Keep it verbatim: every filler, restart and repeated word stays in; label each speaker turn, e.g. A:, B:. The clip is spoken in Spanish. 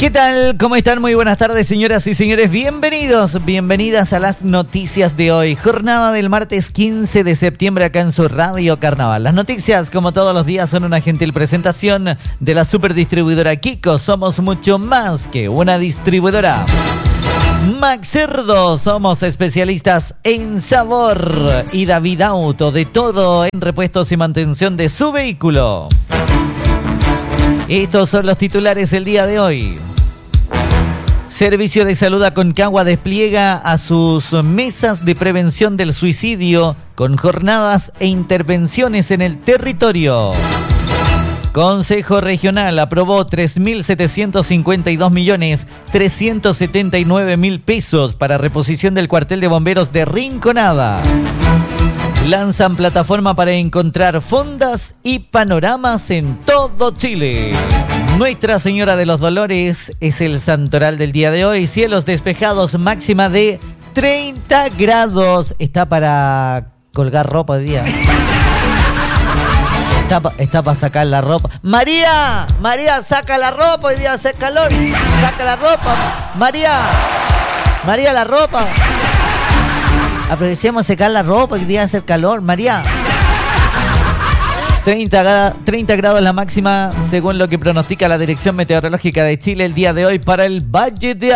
A: ¿Qué tal? ¿Cómo están? Muy buenas tardes, señoras y señores. Bienvenidos, bienvenidas a las noticias de hoy. Jornada del martes quince de septiembre acá en su Radio Carnaval. Las noticias, como todos los días, son una gentil presentación de la superdistribuidora Kiko. Somos mucho más que una distribuidora. Max Cerdo, somos especialistas en sabor. Y David Auto, de todo en repuestos y mantención de su vehículo. Estos son los titulares del día de hoy. Servicio de Salud Aconcagua despliega a sus mesas de prevención del suicidio con jornadas e intervenciones en el territorio. Consejo Regional aprobó tres mil setecientos cincuenta y dos millones trescientos setenta y nueve mil pesos para reposición del cuartel de bomberos de Rinconada. Lanzan plataforma para encontrar fondas y panoramas en todo Chile. Nuestra Señora de los Dolores es el santoral del día de hoy. Cielos despejados, máxima de treinta grados. Está para colgar ropa hoy día. Está, está para sacar la ropa. María, María, saca la ropa, hoy día hace calor. Saca la ropa. María, María, la ropa. Aprovechemos secar la ropa, hoy día hace calor. María. treinta, treinta grados la máxima, según lo que pronostica la Dirección Meteorológica de Chile el día de hoy para el Valle de